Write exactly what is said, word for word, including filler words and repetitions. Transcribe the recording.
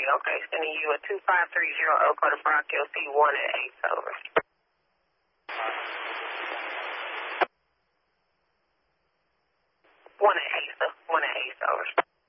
okay. Sending you a two five three zero Oak Carter Brock L C one at eight, over. one at eight, sir. one at eight, over.